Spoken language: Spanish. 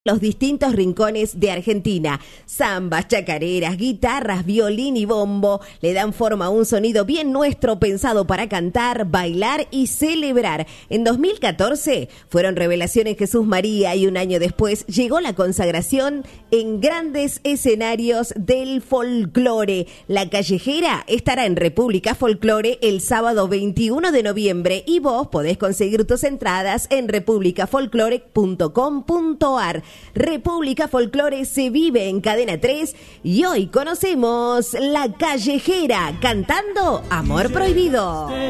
Los distintos rincones de Argentina. Zambas, chacareras, guitarras, violín y bombo le dan forma a un sonido bien nuestro pensado para cantar, bailar y celebrar. En 2014 fueron Revelaciones Jesús María y un año después llegó la consagración en grandes escenarios del folclore. La Callejera estará en República Folclore el sábado 21 de noviembre y vos podés conseguir tus entradas en republicafolklore.com.ar. República Folclore se vive en Cadena 3 y hoy conocemos La Callejera cantando Amor Prohibido.